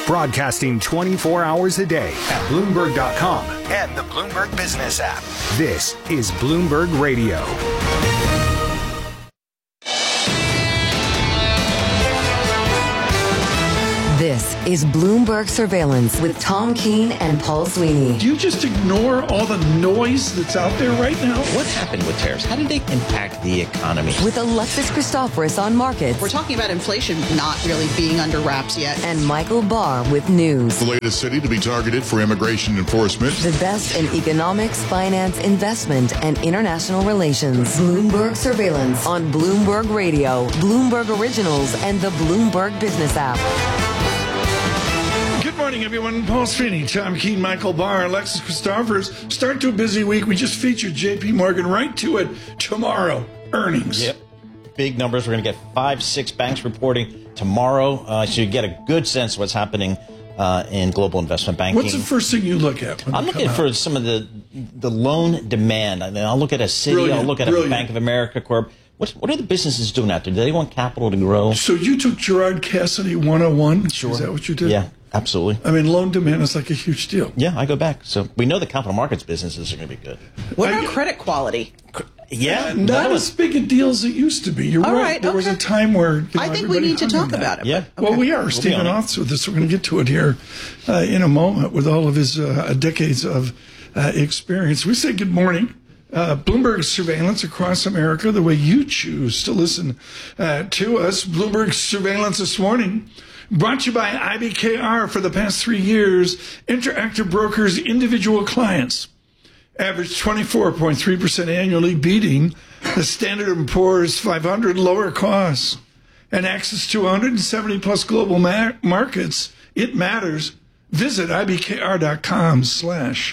Broadcasting 24 hours a day at Bloomberg.com and the Bloomberg Business app. This is Bloomberg Radio. This is Bloomberg Surveillance with Tom Keene and Paul Sweeney. Do you just ignore all the noise that's out there right now? What happened with tariffs? How did they impact the economy? With Alexis Christoforous on markets. We're talking about inflation not really being under wraps yet. And Michael Barr with news. The latest city to be targeted for immigration enforcement. The best in economics, finance, investment, and international relations. Bloomberg Surveillance on Bloomberg Radio, Bloomberg Originals, and the Bloomberg Business app. Good morning, everyone. Paul Sweeney, Tom Keene, Michael Barr, Alexis Christoforous. Start to a busy week. We just featured J.P. Morgan. Right to it tomorrow. Earnings. Yep. Big numbers. We're going to get 5-6 banks reporting tomorrow. So you get a good sense of what's happening in global investment banking. What's the first thing you look at? I'm looking for some of the loan demand. I mean, I'll look at a Citi. I'll look at a Bank of America Corp. What are the businesses doing out there? Do they want capital to grow? So you took Gerard Cassidy 101? Sure. Is that what you did? Yeah, absolutely. I mean, loan demand is like a huge deal. Yeah, I go back. So we know the capital markets businesses are going to be good. What about credit quality? Yeah. Not as big a deal as it used to be. You're right. There was a time where I think we need to talk about it. Yeah. Well, we are. Stephen Oth's with us. We're going to get to it here in a moment with all of his decades of experience. We say good morning. Bloomberg Surveillance across America, the way you choose to listen to us. Bloomberg Surveillance this morning, brought to you by IBKR for the past 3 years. Interactive Brokers, individual clients, average 24.3% annually, beating the Standard & Poor's 500 lower costs. And access to 170-plus global markets. It matters. Visit ibkr.com/performance.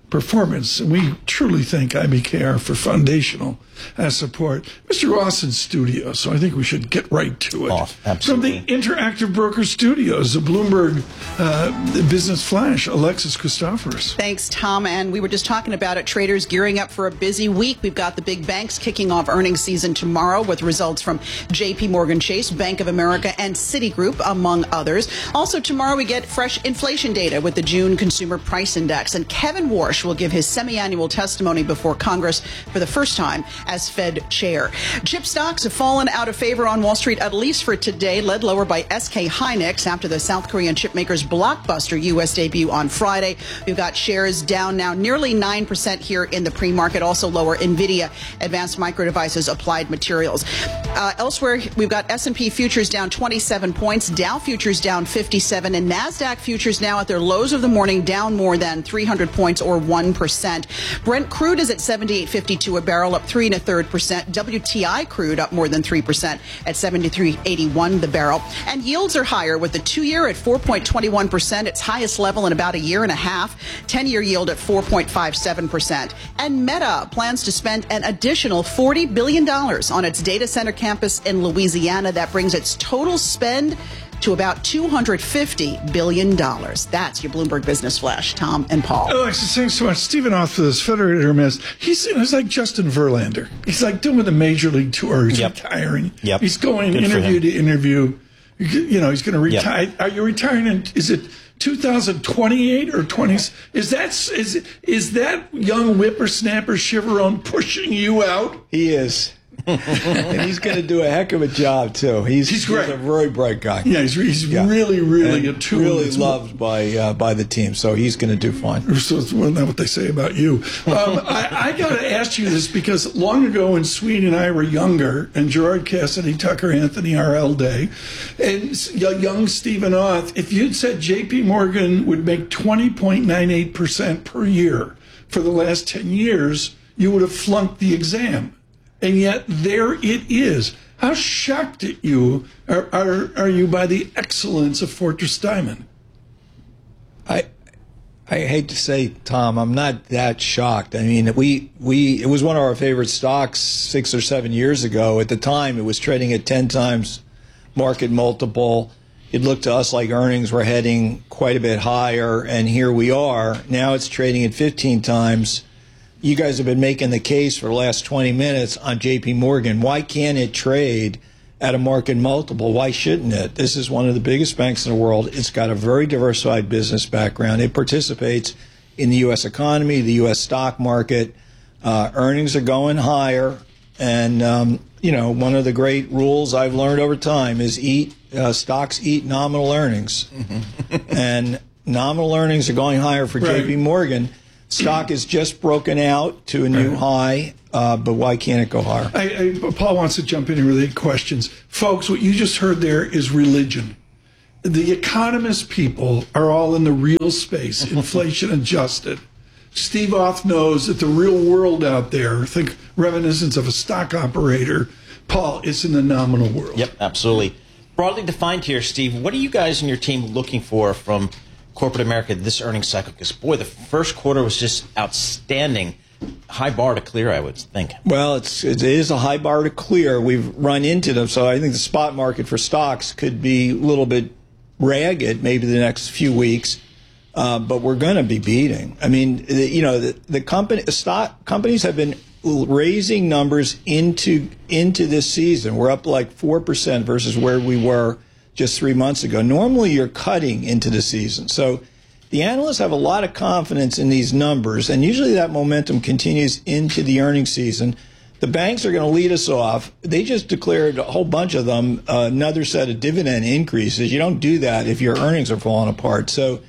We truly thank IBKR for foundational support. Mr. Ross in studio, so I think we should get right to it. Absolutely. From the Interactive Broker Studios, the Bloomberg Business Flash, Alexis Christoforous. Thanks, Tom. And we were just talking about it. Traders gearing up for a busy week. We've got the big banks kicking off earnings season tomorrow with results from J.P. Morgan Chase, Bank of America, and Citigroup, among others. Also, tomorrow we get fresh inflation data with the June Consumer Price Index. And Kevin Warsh will give his semi-annual testimony before Congress for the first time as Fed chair. Chip stocks have fallen out of favor on Wall Street, at least for today, led lower by SK Hynix after the South Korean chipmaker's blockbuster U.S. debut on Friday. We've got shares down now nearly 9% here in the pre-market. Also lower NVIDIA, Advanced Micro Devices, Applied Materials. Elsewhere, we've got S&P futures down 27 points, Dow futures down 57, and NASDAQ futures now at their lows of the morning down more than 300 points or 1%. Brent crude is at $78.52 a barrel, up 3 1/3%. WTI crude up more than 3% at $73.81 the barrel. And yields are higher with the 2-year at 4.21%, its highest level in about a year and a half. 10-year yield at 4.57%. And Meta plans to spend an additional $40 billion on its data center campus in Louisiana. That brings its total spend to about $250 billion. That's your Bloomberg Business Flash, Tom and Paul. Alexis, thanks so much. Stephen Oth for this Federated Hermes. He's like Justin Verlander. He's like doing the Major League Tour. He's retiring. He's going interview to interview. You know, he's going to retire. Are you retiring? Is it 2028 or 20? Is that young whippersnapper Chivarone pushing you out? He is. And he's going to do a heck of a job, too. He's great. He's a very bright guy. Yeah, he's really a tool. Really loved by the team, so he's going to do fine. So it's not what they say about you. I got to ask you this because long ago when Sweeney and I were younger, and Gerard Cassidy, Tucker Anthony, R.L. Day, and young Stephen Oth, if you'd said J.P. Morgan would make 20.98% per year for the last 10 years, you would have flunked the exam. And yet there it is. How shocked at you are you by the excellence of Fortress Diamond? I hate to say, Tom, I'm not that shocked. I mean, it was one of our favorite stocks 6 or 7 years ago. At the time, it was trading at 10 times market multiple. It looked to us like earnings were heading quite a bit higher, and here we are. Now it's trading at 15 times. You guys have been making the case for the last 20 minutes on J.P. Morgan. Why can't it trade at a market multiple. Why shouldn't it? This is one of the biggest banks in the world. It's got a very diversified business background. It participates in the U.S. economy, the U.S. stock market. Earnings are going higher. And, one of the great rules I've learned over time is stocks eat nominal earnings. And nominal earnings are going higher for J.P. Morgan. Stock is just broken out to a new high, but why can't it go higher? Paul wants to jump in here with 8 questions. Folks, what you just heard there is religion. The economist people are all in the real space, inflation adjusted. Steve Auth knows that the real world out there, think reminiscence of a stock operator, Paul, it's in the nominal world. Yep, absolutely. Broadly defined here, Steve, what are you guys and your team looking for from corporate America this earnings cycle? Because, boy, the first quarter was just outstanding. High bar to clear, I would think. Well, it is a high bar to clear. We've run into them, so I think the spot market for stocks could be a little bit ragged maybe the next few weeks, but we're going to be beating. I mean, companies have been raising numbers into this season. We're up like 4% versus where we were just 3 months ago. Normally, you're cutting into the season. So the analysts have a lot of confidence in these numbers, and usually that momentum continues into the earnings season. The banks are going to lead us off. They just declared, a whole bunch of them, another set of dividend increases. You don't do that if your earnings are falling apart. So,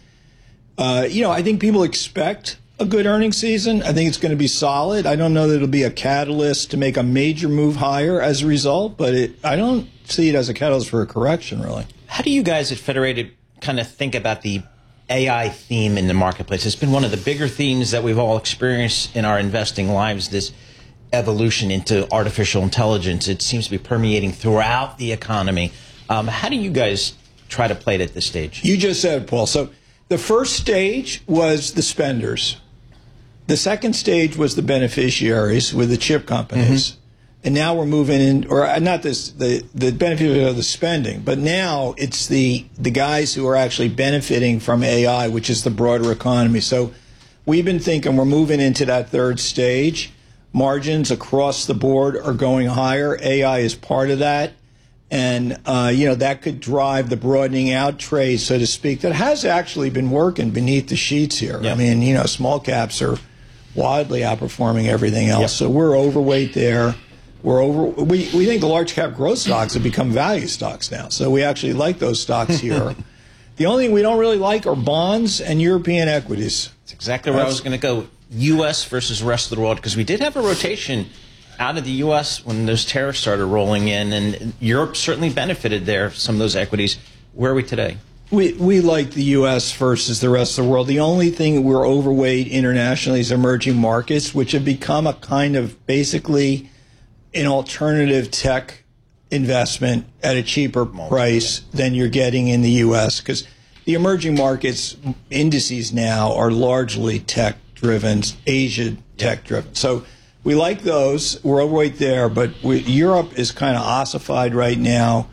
I think people expect a good earnings season. I think it's going to be solid. I don't know that it'll be a catalyst to make a major move higher as a result, but I don't see it as a catalyst for a correction, really. How do you guys at Federated kind of think about the AI theme in the marketplace? It's been one of the bigger themes that we've all experienced in our investing lives, this evolution into artificial intelligence. It seems to be permeating throughout the economy. How do you guys try to play it at this stage? You just said, Paul. So the first stage was the spenders. The second stage was the beneficiaries with the chip companies. Mm-hmm. And now we're moving in, or not this, the benefit of the spending, but now it's the guys who are actually benefiting from AI, which is the broader economy. So we've been thinking we're moving into that third stage. Margins across the board are going higher. AI is part of that. And, that could drive the broadening out trade, so to speak, that has actually been working beneath the sheets here. Yep. I mean, small caps are wildly outperforming everything else. Yep. So we're overweight there. We think the large cap growth stocks have become value stocks now. So we actually like those stocks here. The only thing we don't really like are bonds and European equities. That's exactly where I was going to go. U.S. versus rest of the world, because we did have a rotation out of the U.S. when those tariffs started rolling in, and Europe certainly benefited there, some of those equities. Where are we today? We like the U.S. versus the rest of the world. The only thing we're overweight internationally is emerging markets, which have become a kind of basically an alternative tech investment at a cheaper price than you're getting in the U.S. because the emerging markets indices now are largely tech-driven, Asia tech-driven. So we like those. We're overweight there, but Europe is kind of ossified right now.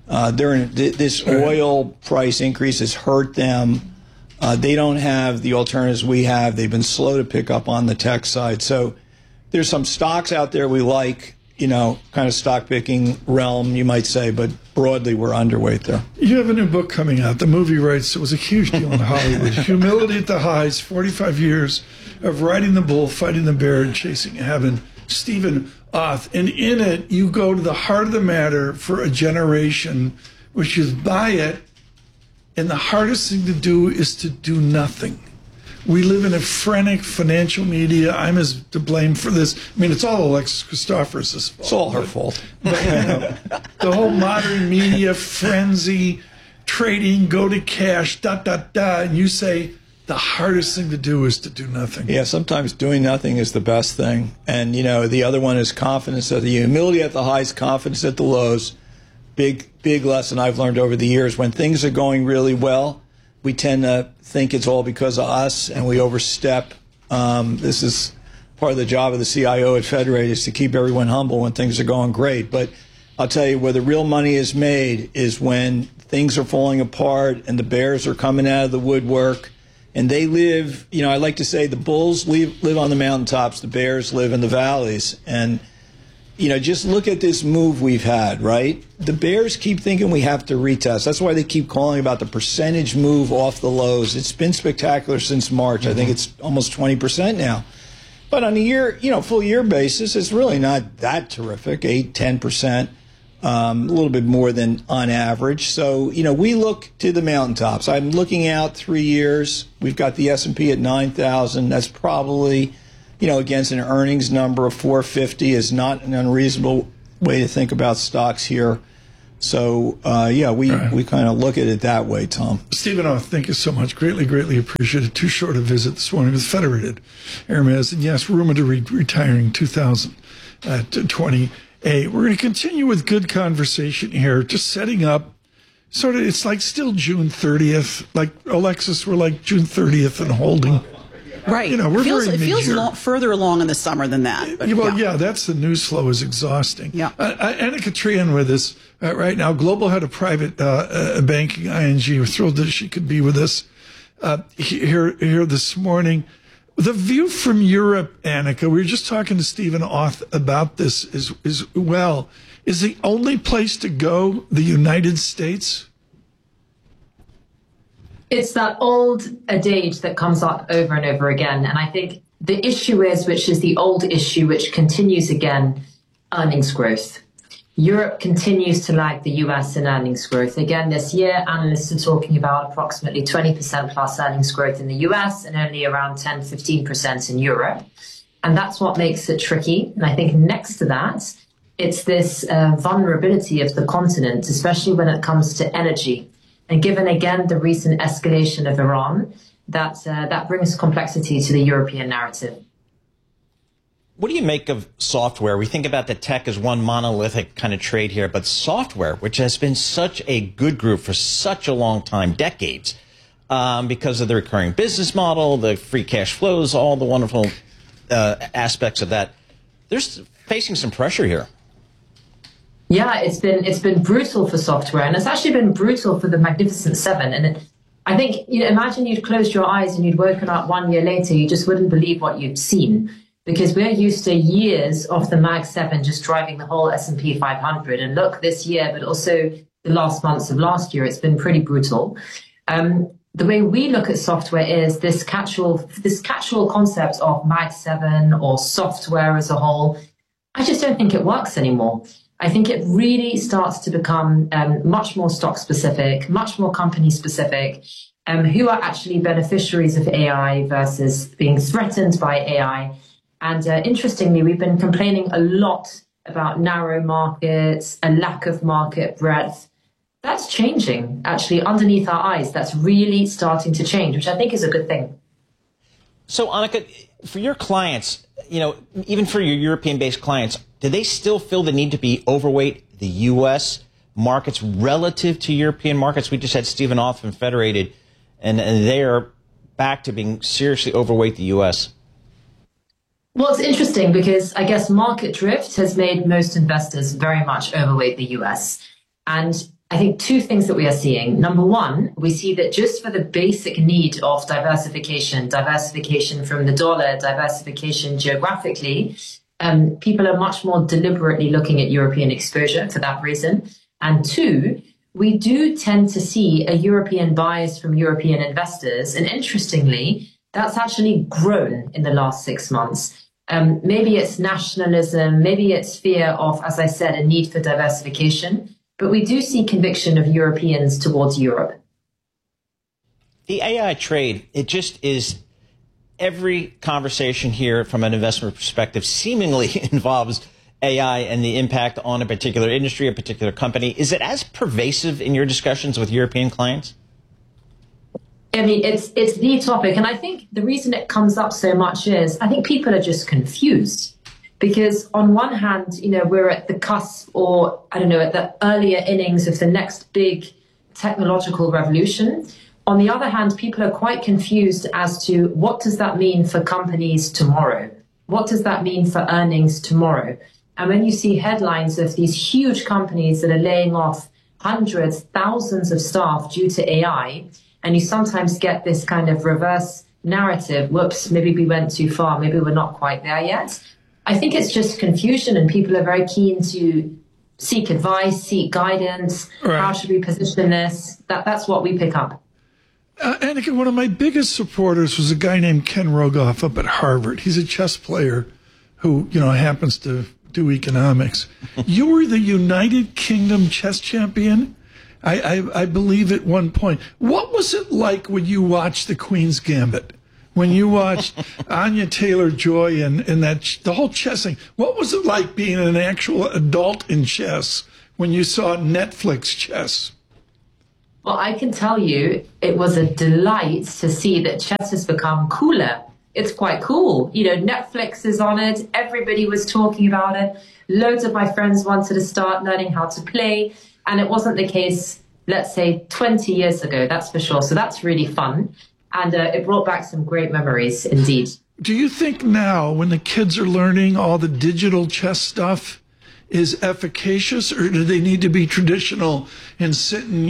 This oil price increase has hurt them. They don't have the alternatives we have. They've been slow to pick up on the tech side. So there's some stocks out there we like, kind of stock picking realm, you might say, but broadly we're underweight there. You have a new book coming out. The movie rights, it was a huge deal in Hollywood. Humility at the Highs, 45 years of riding the bull, fighting the bear, and chasing heaven. Stephen Auth. And in it, you go to the heart of the matter for a generation, which is buy it, and the hardest thing to do is to do nothing. We live in a frenetic financial media. I'm as to blame for this. I mean, it's all Alexis Christoforous' fault. It's all her fault. But, the whole modern media frenzy, trading, go to cash, and you say the hardest thing to do is to do nothing. Yeah, sometimes doing nothing is the best thing. And, the other one is confidence at the humility at the highs, confidence at the lows. Big lesson I've learned over the years. When things are going really well, we tend to think it's all because of us, and we overstep. This is part of the job of the CIO at Federated, is to keep everyone humble when things are going great. But I'll tell you, where the real money is made is when things are falling apart and the bears are coming out of the woodwork. And they live, I like to say the bulls live on the mountaintops, the bears live in the valleys. And just look at this move we've had, right? The bears keep thinking we have to retest. That's why they keep calling about the percentage move off the lows. It's been spectacular since March. I think it's almost 20% now. But on a year, full year basis, it's really not that terrific, 8-10%, a little bit more than on average. So, we look to the mountaintops. I'm looking out 3 years. We've got the S&P at 9,000. That's probably, against an earnings number of 450 is not an unreasonable way to think about stocks here. So, we kind of look at it that way, Tom. Stephen, thank you so much. Greatly appreciated. Too short a visit this morning with Federated Hermes. And yes, rumored to retiring 2028. We're going to continue with good conversation here, just setting up sort of, it's like still June 30th. Like Alexis, we're like June 30th and holding. Right. We're it feels further along in the summer than that. But, that's the news flow is exhausting. Yeah. Annika Trian with us right now. Global head of private banking, ING. We're thrilled that she could be with us here this morning. The view from Europe, Annika, we were just talking to Stephen Auth about this as well. Is the only place to go the United States? It's that old adage that comes up over and over again. And I think the issue which is the old issue, which continues again, earnings growth. Europe continues to lag the US in earnings growth. Again, this year, analysts are talking about approximately 20% plus earnings growth in the US and only around 10-15% in Europe. And that's what makes it tricky. And I think next to that, it's this vulnerability of the continent, especially when it comes to energy. And given, again, the recent escalation of Iran, that brings complexity to the European narrative. What do you make of software? We think about the tech as one monolithic kind of trade here, but software, which has been such a good group for such a long time, decades, because of the recurring business model, the free cash flows, all the wonderful aspects of that, they're facing some pressure here. Yeah, it's been brutal for software, and it's actually been brutal for the Magnificent Seven. And I think, imagine you'd closed your eyes and you'd woken up 1 year later, you just wouldn't believe what you'd seen. Because we're used to years of the Mag 7 just driving the whole S&P 500. And look, this year, but also the last months of last year, it's been pretty brutal. The way we look at software is this catch-all concept of Mag 7 or software as a whole. I just don't think it works anymore. I think it really starts to become much more stock-specific, much more company-specific, who are actually beneficiaries of AI versus being threatened by AI. And interestingly, we've been complaining a lot about narrow markets, a lack of market breadth. That's changing, actually, underneath our eyes. That's really starting to change, which I think is a good thing. So, Annika, for your clients, even for your European-based clients, do they still feel the need to be overweight the U.S. markets relative to European markets? We just had Stephen Auth from Federated, and they are back to being seriously overweight the U.S. Well, it's interesting because I guess market drift has made most investors very much overweight the US. And I think two things that we are seeing. Number one, we see that just for the basic need of diversification from the dollar, diversification geographically, people are much more deliberately looking at European exposure for that reason. And two, we do tend to see a European bias from European investors. And interestingly, that's actually grown in the last 6 months. Maybe it's nationalism, maybe it's fear of, as I said, a need for diversification, but we do see conviction of Europeans towards Europe. The AI trade, it just is every conversation here from an investment perspective seemingly involves AI and the impact on a particular industry, a particular company. Is it as pervasive in your discussions with European clients? I mean, it's the topic. And I think the reason it comes up so much is I think people are just confused because on one hand, we're at the cusp or, at the earlier innings of the next big technological revolution. On the other hand, people are quite confused as to what does that mean for companies tomorrow? What does that mean for earnings tomorrow? And when you see headlines of these huge companies that are laying off hundreds, thousands of staff due to AI, and you sometimes get this kind of reverse narrative, whoops, maybe we went too far, maybe we're not quite there yet. I think it's just confusion, and people are very keen to seek advice, seek guidance. Right. How should we position this? That's what we pick up. Annika, one of my biggest supporters was a guy named Ken Rogoff up at Harvard. He's a chess player who, happens to do economics. You were the United Kingdom chess champion, I believe, at one point. What was it like when you watched the Queen's Gambit? When you watched Anya Taylor-Joy and the whole chess thing? What was it like being an actual adult in chess when you saw Netflix chess? Well, I can tell you it was a delight to see that chess has become cooler. It's quite cool. Netflix is on it. Everybody was talking about it. Loads of my friends wanted to start learning how to play. And it wasn't the case, let's say, 20 years ago, that's for sure. So that's really fun. And it brought back some great memories indeed. Do you think now, when the kids are learning all the digital chess stuff, is efficacious, or do they need to be traditional and sit in,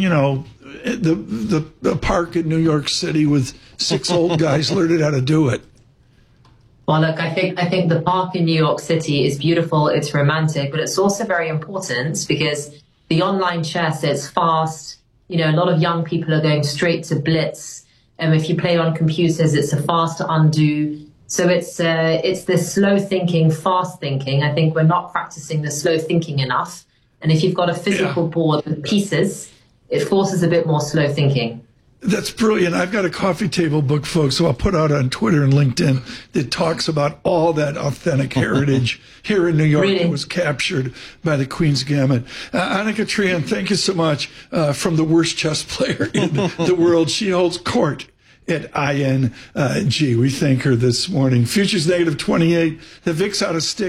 the park in New York City with 6 old guys learning how to do it? Well, look, I think the park in New York City is beautiful. It's romantic, but it's also very important because the online chess, it's fast. A lot of young people are going straight to blitz. If you play on computers, it's a fast to undo. So it's this slow thinking, fast thinking. I think we're not practicing the slow thinking enough. And if you've got a physical board with pieces, it forces a bit more slow thinking. That's brilliant. I've got a coffee table book, folks, so I'll put out on Twitter and LinkedIn that talks about all that authentic heritage here in New York that was captured by the Queen's Gambit. Annika Tran, thank you so much, from the worst chess player in the world. She holds court at ING. We thank her this morning. Futures negative 28. The VIX out of stick.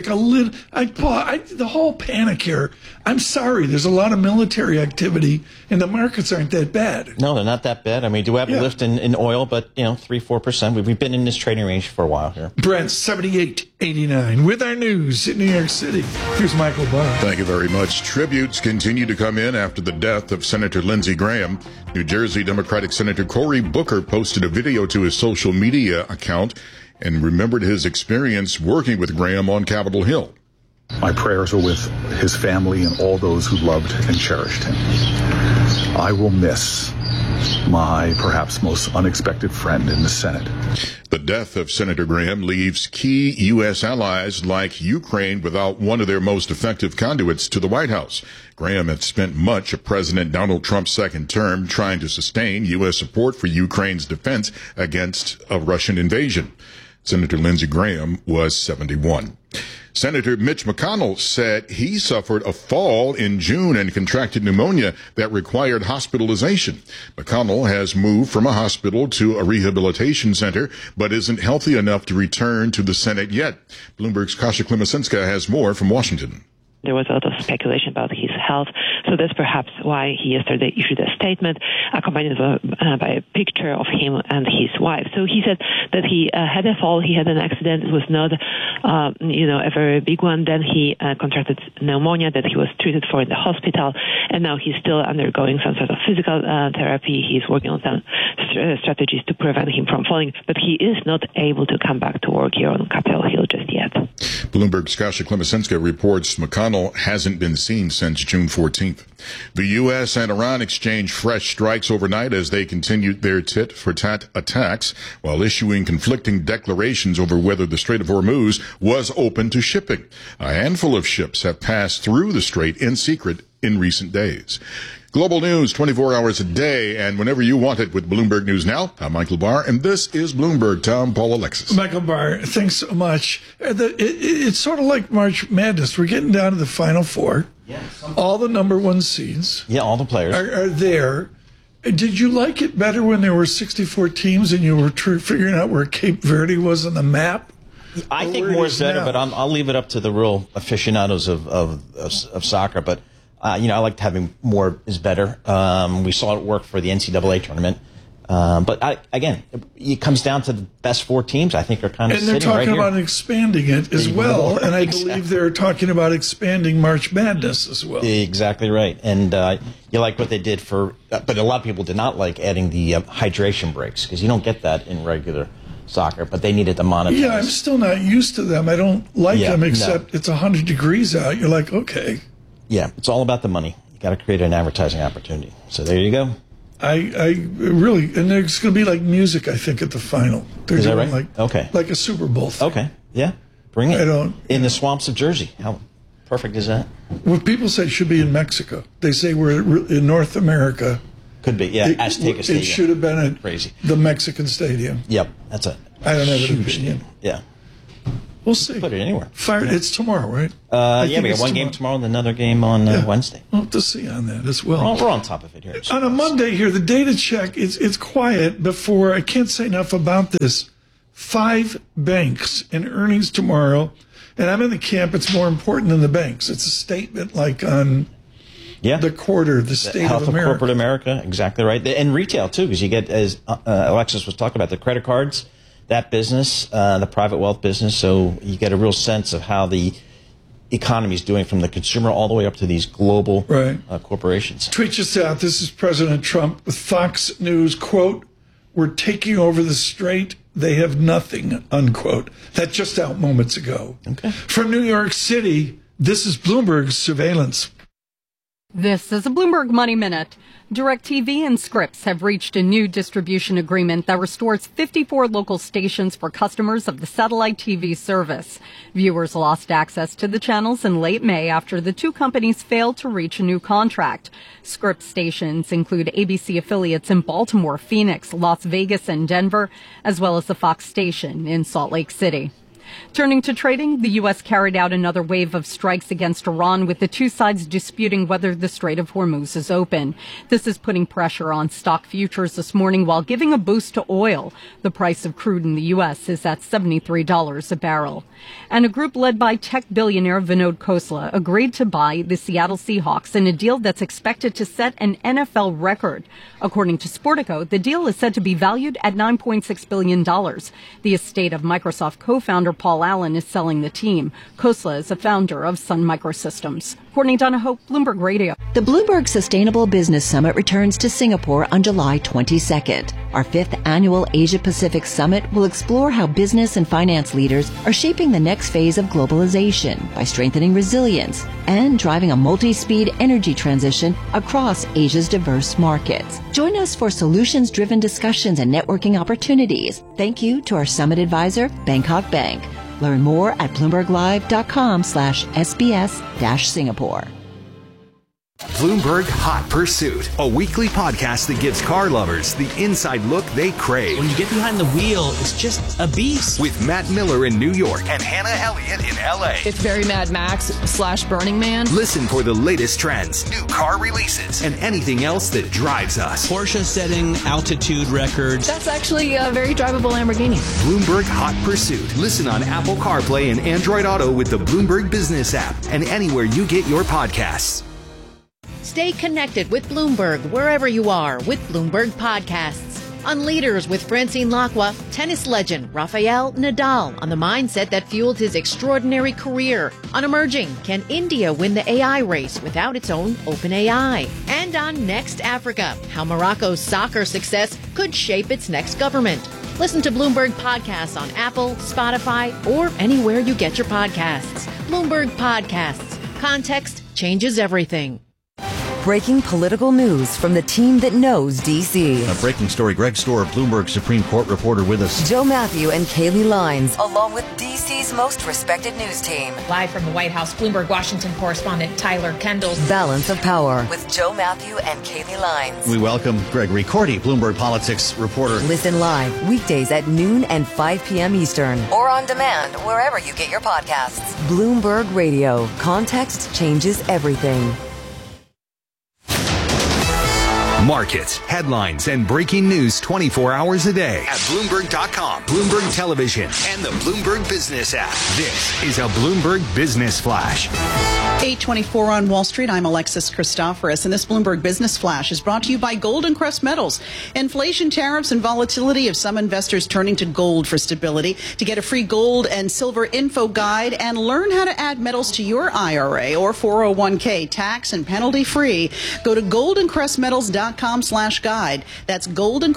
The whole panic here. I'm sorry. There's a lot of military activity, and the markets aren't that bad. No, they're not that bad. I mean, do we have a lift in oil, but 3-4%. We've been in this trading range for a while here. Brent 78.89 with our news in New York City. Here's Michael Barr. Thank you very much. Tributes continue to come in after the death of Senator Lindsey Graham. New Jersey Democratic Senator Cory Booker posted a video to his social media account and remembered his experience working with Graham on Capitol Hill. My prayers are with his family and all those who loved and cherished him. I will miss my perhaps most unexpected friend in the Senate. The death of Senator Graham leaves key U.S. allies like Ukraine without one of their most effective conduits to the White House. Graham had spent much of President Donald Trump's second term trying to sustain U.S. support for Ukraine's defense against a Russian invasion. Senator Lindsey Graham was 71. Senator Mitch McConnell said he suffered a fall in June and contracted pneumonia that required hospitalization. McConnell has moved from a hospital to a rehabilitation center, but isn't healthy enough to return to the Senate yet. Bloomberg's Kasia Klimasinska has more from Washington. There was a lot of speculation about his health, so that's perhaps why he yesterday issued a statement accompanied by a picture of him and his wife. So he said that he had a fall, he had an accident. It was not, a very big one. Then he contracted pneumonia that he was treated for in the hospital, and now he's still undergoing some sort of physical therapy. He's working on some strategies to prevent him from falling, but he is not able to come back to work here on Capitol Hill just yet. Bloomberg's Kasia Klimasinska reports McConnell hasn't been seen since June 14th. The U.S. and Iran exchanged fresh strikes overnight as they continued their tit-for-tat attacks while issuing conflicting declarations over whether the Strait of Hormuz was open to shipping. A handful of ships have passed through the strait in secret in recent days. Global news 24 hours a day and whenever you want it with Bloomberg News Now. I'm Michael Barr, and this is Bloomberg. Tom, Paul, Alexis. Michael Barr, thanks so much. It's sort of like March Madness. We're getting down to the Final Four. Yeah, all the number one seeds. Yeah, all the players are there. Did you like it better when there were 64 teams and you were figuring out where Cape Verde was on the map? I think more is better, but I'll leave it up to the real aficionados of soccer. But I liked having more is better. We saw it work for the NCAA tournament. But again, it comes down to the best 4 teams, I think, are kind of sitting right here. And they're talking about expanding it as well. And I believe they're talking about expanding March Madness as well. Exactly right. And you like what they did but a lot of people did not like adding the hydration breaks because you don't get that in regular soccer, but they needed to monetize. Yeah, I'm still not used to them. I don't like them, except it's 100 degrees out. You're like, okay. Yeah, it's all about the money. You got to create an advertising opportunity. So there you go. I really, and it's going to be like music, I think, at the final. They're Is that doing right? like a Super Bowl thing. Okay, yeah, bring it. I don't. In the swamps of Jersey. How perfect is that? Well, people say it should be in Mexico. They say we're in North America. Could be, yeah. Azteca Stadium. It should have been at Crazy. the Mexican Stadium. Yep, that's a I don't have an huge opinion. stadium. Yeah. We'll see. Put it anywhere. It's tomorrow, right? Yeah, we got one game tomorrow and another game on Wednesday. We'll have to see on that as well. We're on top of it here. On a Monday here, the data check, it's quiet before, I can't say enough about this. 5 banks in earnings tomorrow. And I'm in the camp, it's more important than the banks. It's a statement like on the quarter, the state health of America. Corporate America, exactly right. And retail, too, because you get, as Alexis was talking about, the credit cards, that business, the private wealth business. So you get a real sense of how the economy is doing from the consumer all the way up to these global corporations. Tweet just out. This is President Trump with Fox News, quote, "We're taking over the strait. They have nothing," unquote. That just out moments ago. Okay. From New York City, this is Bloomberg's Surveillance. This is a Bloomberg Money Minute. DirecTV and Scripps have reached a new distribution agreement that restores 54 local stations for customers of the satellite TV service. Viewers lost access to the channels in late May after the two companies failed to reach a new contract. Scripps stations include ABC affiliates in Baltimore, Phoenix, Las Vegas, and Denver, as well as the Fox station in Salt Lake City. Turning to trading, the U.S. carried out another wave of strikes against Iran, with the two sides disputing whether the Strait of Hormuz is open. This is putting pressure on stock futures this morning while giving a boost to oil. The price of crude in the U.S. is at $73 a barrel. And a group led by tech billionaire Vinod Khosla agreed to buy the Seattle Seahawks in a deal that's expected to set an NFL record. According to Sportico, the deal is said to be valued at $9.6 billion. The estate of Microsoft co-founder Paul Allen is selling the team. Khosla is a founder of Sun Microsystems. Courtney Donahoe, Bloomberg Radio. The Bloomberg Sustainable Business Summit returns to Singapore on July 22nd. Our 5th annual Asia-Pacific Summit will explore how business and finance leaders are shaping the next phase of globalization by strengthening resilience and driving a multi-speed energy transition across Asia's diverse markets. Join us for solutions-driven discussions and networking opportunities. Thank you to our summit advisor, Bangkok Bank. Learn more at bloomberglive.com/SBS-Singapore. Bloomberg Hot Pursuit, a weekly podcast that gives car lovers the inside look they crave. When you get behind the wheel, it's just a beast. With Matt Miller in New York and Hannah Elliott in LA. It's very Mad Max / Burning Man. Listen for the latest trends, new car releases, and anything else that drives us. Porsche setting altitude records. That's actually a very drivable Lamborghini. Bloomberg Hot Pursuit. Listen on Apple CarPlay and Android Auto with the Bloomberg Business app and anywhere you get your podcasts. Stay connected with Bloomberg wherever you are with Bloomberg Podcasts. On Leaders with Francine Lacqua, tennis legend Rafael Nadal on the mindset that fueled his extraordinary career. On Emerging, can India win the AI race without its own open AI? And on Next Africa, how Morocco's soccer success could shape its next government. Listen to Bloomberg Podcasts on Apple, Spotify, or anywhere you get your podcasts. Bloomberg Podcasts. Context changes everything. Breaking political news from the team that knows D.C. A breaking story. Greg Stohr, Bloomberg Supreme Court reporter, with us. Joe Matthew and Kaylee Lines, along with D.C.'s most respected news team. Live from the White House, Bloomberg Washington correspondent Tyler Kendall. Balance of Power with Joe Matthew and Kaylee Lines. We welcome Gregory Cordy, Bloomberg Politics reporter. Listen live weekdays at noon and 5 p.m. Eastern, or on demand wherever you get your podcasts. Bloomberg Radio. Context changes everything. Markets, headlines, and breaking news 24 hours a day at Bloomberg.com, Bloomberg Television, and the Bloomberg Business app. This is a Bloomberg Business Flash. 8:24 on Wall Street. I'm Alexis Christoforous, and this Bloomberg Business Flash is brought to you by Golden Crest Metals. Inflation, tariffs, and volatility have some investors turning to gold for stability. To get a free gold and silver info guide and learn how to add metals to your IRA or 401k tax and penalty free, go to goldencrestmetals.com goldencrestmetals.com/guide. That's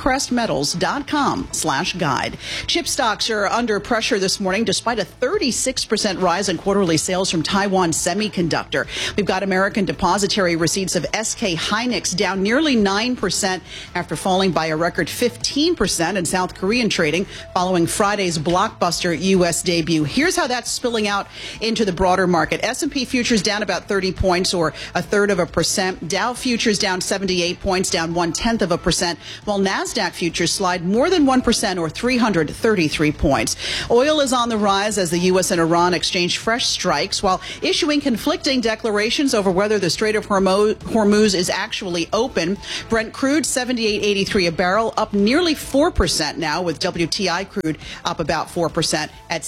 goldencrestmetals.com/guide. Chip stocks are under pressure this morning despite a 36% rise in quarterly sales from Taiwan Semiconductor. We've got American depository receipts of SK Hynix down nearly 9% after falling by a record 15% in South Korean trading following Friday's blockbuster U.S. debut. Here's how that's spilling out into the broader market. S&P futures down about 30 points or 1/3%. Dow futures down 78 points, down 0.1%, while NASDAQ futures slide more than 1% or 333 points. Oil is on the rise as the U.S. and Iran exchange fresh strikes while issuing conflicting declarations over whether the Strait of Hormuz is actually open. Brent crude $78.83 a barrel, up nearly 4% now, with WTI crude up about 4% at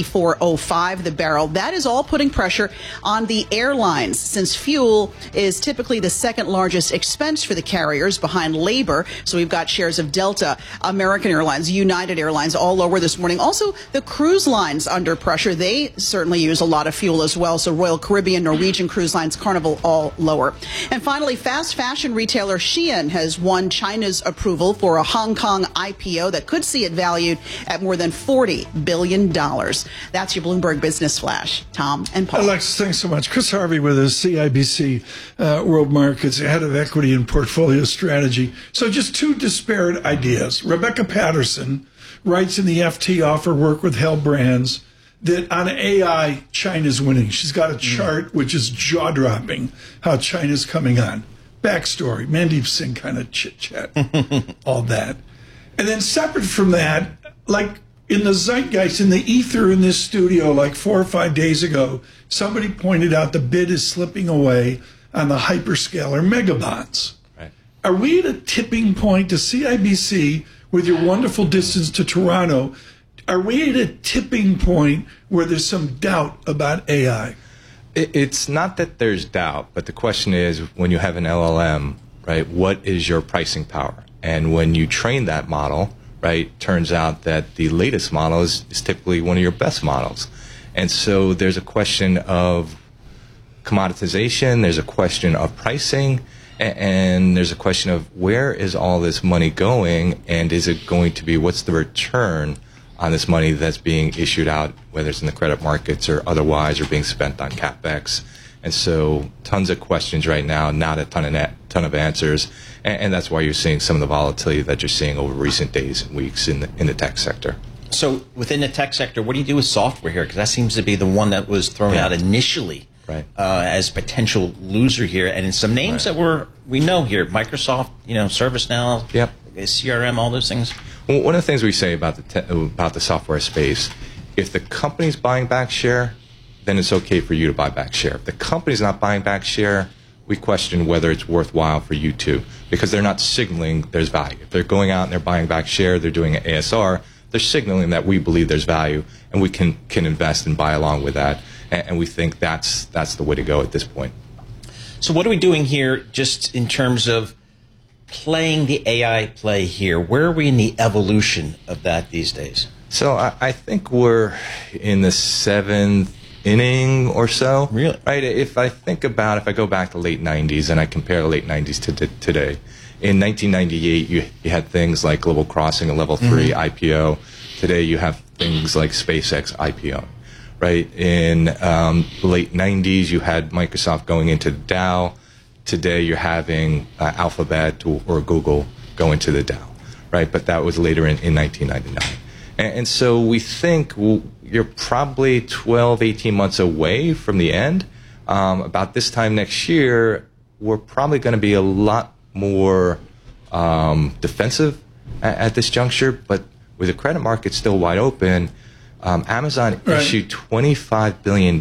$74.05 the barrel. That is all putting pressure on the airlines, since fuel is typically the second largest expense for the carriers behind labor. So we've got shares of Delta, American Airlines, United Airlines all lower this morning. Also, the cruise lines under pressure. They certainly use a lot of fuel as well. So Royal Caribbean, Norwegian Cruise Lines, Carnival all lower. And finally, fast fashion retailer Shein has won China's approval for a Hong Kong IPO that could see it valued at more than $40 billion. That's your Bloomberg Business Flash. Tom and Paul. Alexis, thanks so much. Chris Harvey with us, CIBC World Markets, head of equity and portfolio strategy. So just two disparate ideas. Rebecca Patterson writes in the FT Offer Work with Hell Brands that on AI, China's winning. She's got a chart which is jaw-dropping how China's coming on. Backstory, Mandeep Singh kind of chit-chat, all that. And then separate from that, like in the zeitgeist, in the ether in this studio, like 4 or 5 days ago, somebody pointed out the bid is slipping away on the hyperscaler megabonds. Right. Are we at a tipping point to CIBC, with your wonderful distance to Toronto, are we at a tipping point where there's some doubt about AI? It's not that there's doubt, but the question is, when you have an LLM, right, what is your pricing power? And when you train that model, right, turns out that the latest model is typically one of your best models. And so there's a question of commoditization, there's a question of pricing, and there's a question of where is all this money going, and is it going to be, what's the return on this money that's being issued out, whether it's in the credit markets or otherwise, or being spent on CapEx. And so tons of questions right now, not a ton of answers, and that's why you're seeing some of the volatility that you're seeing over recent days and weeks in the tech sector. So within the tech sector, what do you do with software here? Because that seems to be the one that was thrown out initially as potential loser here. And in some names that we know here, Microsoft, ServiceNow, CRM, all those things. Well, one of the things we say about the software space, if the company's buying back share, then it's okay for you to buy back share. If the company's not buying back share, we question whether it's worthwhile for you to, because they're not signaling there's value. If they're going out and they're buying back share, they're doing an ASR, they're signaling that we believe there's value and we can invest and buy along with that. And we think that's the way to go at this point. So what are we doing here just in terms of playing the AI play here? Where are we in the evolution of that these days? So I think we're in the 7th inning or so. Really? Right? If I go back to late 90s and I compare the late 90s to today, in 1998 you had things like Global Crossing, a level 3 IPO. Today you have things like SpaceX IPO. Right? In the late 90s you had Microsoft going into the Dow. Today you're having Alphabet or Google go into the Dow. Right? But that was later in 1999. And so we think you're probably 12, 18 months away from the end. About this time next year, we're probably going to be a lot more defensive at this juncture. But with the credit market still wide open, Amazon issued $25 billion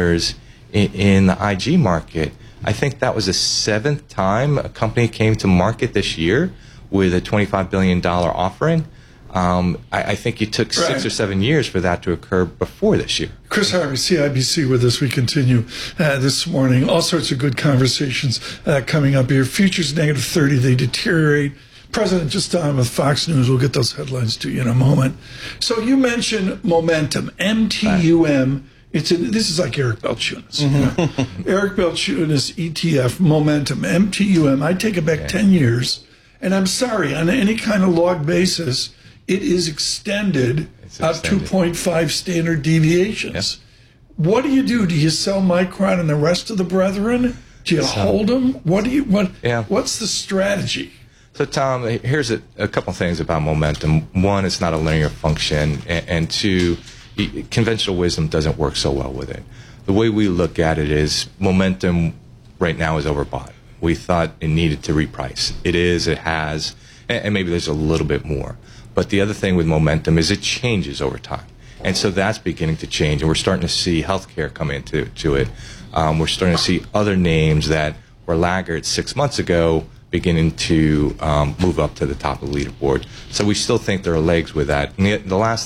in the IG market. I think that was the 7th time a company came to market this year with a $25 billion offering. I think it took 6 or 7 years for that to occur before this year. Chris Harvey, CIBC with us. We continue this morning. All sorts of good conversations coming up here. Futures negative 30, they deteriorate. President just on with Fox News. We'll get those headlines to you in a moment. So you mentioned momentum, MTUM. This is like Eric Balchunas. You know? Eric Balchunas ETF Momentum, MTUM. I take it back 10 years, and I'm sorry, on any kind of log basis, it is extended out 2.5 standard deviations. What do you do? Do you sell Micron and the rest of the brethren? Do you hold them? What's the strategy? So, Tom, here's a couple things about momentum. One, it's not a linear function, and two, conventional wisdom doesn't work so well with it. The way we look at it is momentum right now is overbought. We thought it needed to reprice. It is, it has, and maybe there's a little bit more. But the other thing with momentum is it changes over time. And so that's beginning to change, and we're starting to see healthcare come into it. We're starting to see other names that were laggards 6 months ago beginning to move up to the top of the leaderboard. So we still think there are legs with that. And the last